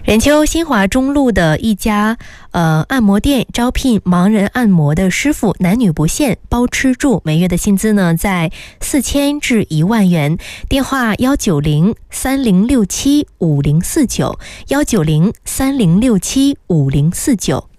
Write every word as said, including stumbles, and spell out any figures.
任丘新华中路的一家呃按摩店招聘盲人按摩的师傅，男女不限，包吃住，每月的薪资呢在四千至一万元。电话幺九零三零六七五零四九，幺九零三零六七五零四九。